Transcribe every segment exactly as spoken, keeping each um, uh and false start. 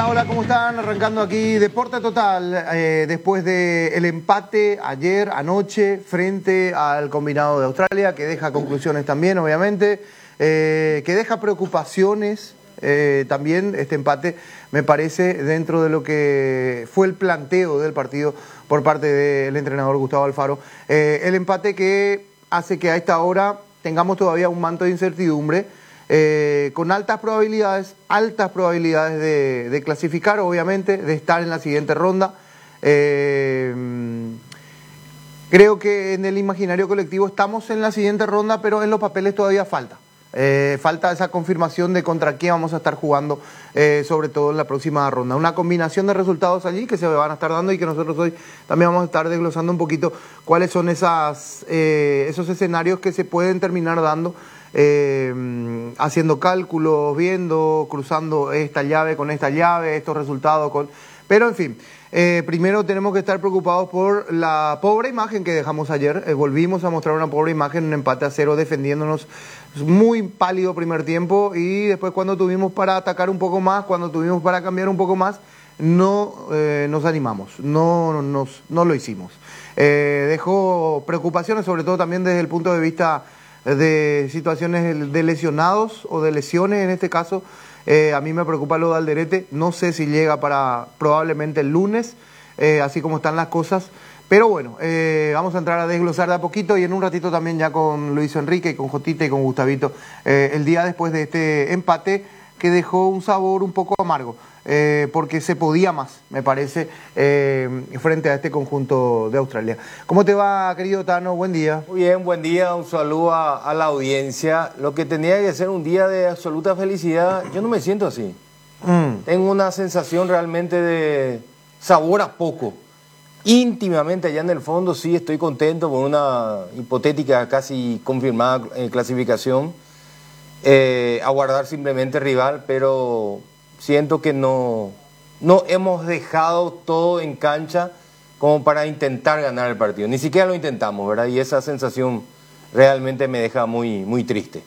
Hola, hola, ¿cómo están? Arrancando aquí Deporte Total, eh, después del empate ayer, anoche, frente al combinado de Australia, que deja conclusiones también, obviamente, eh, que deja preocupaciones eh, también, este empate, me parece, dentro de lo que fue el planteo del partido por parte del entrenador Gustavo Alfaro. Eh, el empate que hace que a esta hora tengamos todavía un manto de incertidumbre, Eh, con altas probabilidades, altas probabilidades de, de clasificar, obviamente, de estar en la siguiente ronda. Eh, creo que en el imaginario colectivo estamos en la siguiente ronda, pero en los papeles todavía falta. Eh, falta esa confirmación de contra quién vamos a estar jugando, eh, sobre todo en la próxima ronda. Una combinación de resultados allí que se van a estar dando y que nosotros hoy también vamos a estar desglosando un poquito cuáles son esas, eh, esos escenarios que se pueden terminar dando. Eh, haciendo cálculos, viendo, cruzando esta llave con esta llave, estos resultados con... Pero en fin, eh, primero tenemos que estar preocupados por la pobre imagen que dejamos ayer. Eh, volvimos a mostrar una pobre imagen, un empate a cero defendiéndonos, muy pálido primer tiempo, y después cuando tuvimos para atacar un poco más, cuando tuvimos para cambiar un poco más, no eh, nos animamos, no, nos, no lo hicimos. Eh, dejó preocupaciones, sobre todo también desde el punto de vista de situaciones de lesionados o de lesiones en este caso. Eh, a mí me preocupa lo de Alderete, no sé si llega para probablemente el lunes, eh, así como están las cosas, pero bueno, eh, vamos a entrar a desglosar de a poquito y en un ratito también ya con Luis Enrique y con Jotita y con Gustavito, eh, el día después de este empate que dejó un sabor un poco amargo, eh, porque se podía más, me parece, eh, frente a este conjunto de Australia. ¿Cómo te va, querido Tano? Buen día. Muy bien, buen día, un saludo a, a la audiencia. Lo que tenía que ser un día de absoluta felicidad, yo no me siento así. Mm. Tengo una sensación realmente de sabor a poco. Íntimamente allá en el fondo sí estoy contento por una hipotética casi confirmada eh, clasificación. Eh, aguardar simplemente rival, pero siento que no, no hemos dejado todo en cancha como para intentar ganar el partido. Ni siquiera lo intentamos, ¿verdad? Y esa sensación realmente me deja muy, muy triste.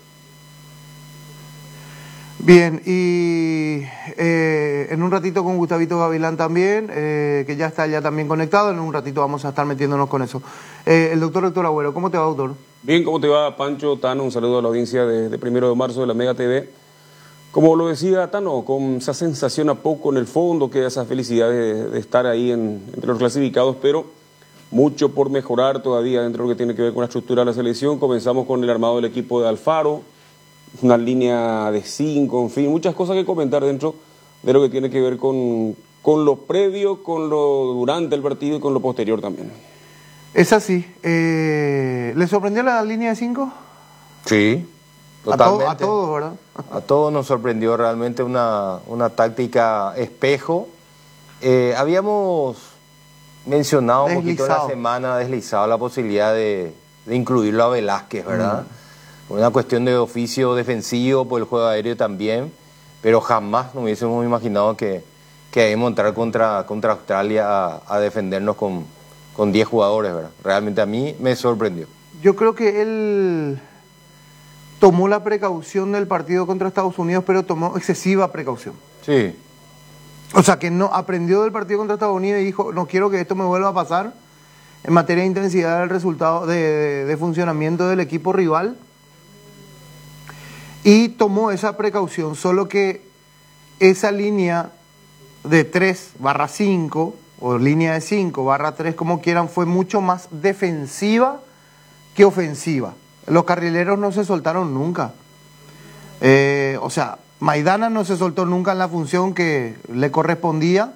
Bien, y eh, en un ratito con Gustavito Gavilán también, eh, que ya está ya también conectado, en un ratito vamos a estar metiéndonos con eso. Eh, el doctor Héctor Agüero, ¿cómo te va, doctor? Bien, ¿cómo te va, Pancho, Tano? Un saludo a la audiencia de, de primero de marzo de la Mega T V. Como lo decía Tano, con esa sensación a poco en el fondo, queda esa felicidad de, de estar ahí en, entre los clasificados, pero mucho por mejorar todavía dentro de lo que tiene que ver con la estructura de la selección. Comenzamos con el armado del equipo de Alfaro, una línea de cinco, en fin, muchas cosas que comentar dentro de lo que tiene que ver con, con lo previo, con lo durante el partido y con lo posterior también. Es así. Eh, ¿Le sorprendió la línea de cinco? Sí, totalmente. A, to a todos, ¿verdad? A todos nos sorprendió realmente una, una táctica espejo. Eh, habíamos mencionado deslizado. un poquito en la semana, deslizado la posibilidad de, de incluirlo a Velázquez, ¿verdad? Mm. Una cuestión de oficio defensivo, por el juego aéreo también, pero jamás nos hubiésemos imaginado que, que debemos entrar contra, contra Australia a, a defendernos con, con diez jugadores, ¿verdad? Realmente a mí me sorprendió. Yo creo que él tomó la precaución del partido contra Estados Unidos, pero tomó excesiva precaución. Sí. O sea, que no aprendió del partido contra Estados Unidos y dijo, no quiero que esto me vuelva a pasar en materia de intensidad del resultado de, de, de funcionamiento del equipo rival. Y tomó esa precaución, solo que esa línea de tres barra cinco, o línea de cinco barra tres, como quieran, fue mucho más defensiva que ofensiva. Los carrileros no se soltaron nunca. Eh, o sea, Maidana no se soltó nunca en la función que le correspondía.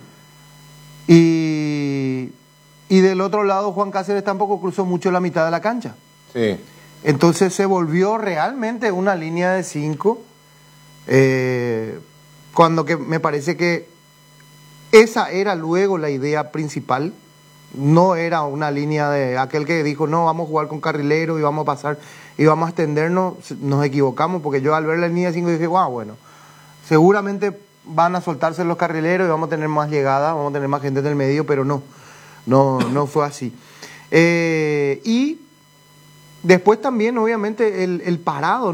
Y, y del otro lado, Juan Cáceres tampoco cruzó mucho la mitad de la cancha. Sí. Entonces se volvió realmente una línea de cinco, eh, cuando que me parece que esa era luego la idea principal, no era una línea de aquel que dijo, no, vamos a jugar con carrilero y vamos a pasar y vamos a extendernos. Nos equivocamos, porque yo al ver la línea de cinco dije, wow, bueno, seguramente van a soltarse los carrileros y vamos a tener más llegada, vamos a tener más gente en el medio, pero no, no, no fue así. Eh, y después también, obviamente, el, el parado, ¿no?